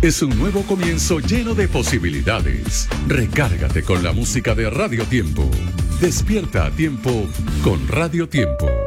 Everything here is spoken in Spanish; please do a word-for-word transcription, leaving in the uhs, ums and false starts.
es un nuevo comienzo lleno de posibilidades. Recárgate con la música de Radio Tiempo. Despierta a tiempo con Radio Tiempo.